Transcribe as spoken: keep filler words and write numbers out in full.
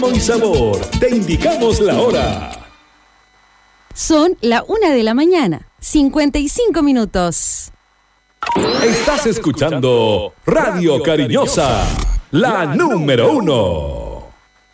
y sabor, te indicamos la hora. Son la una de la mañana, cincuenta y cinco minutos. Estás escuchando Radio Cariñosa, la número uno.